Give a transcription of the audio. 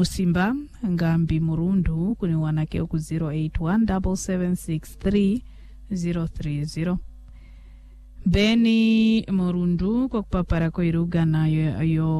Musimba Ngambi Murundu kuni wanake ku 0817763030. Beni Murundu kwa kupapara kwa Iruga na yo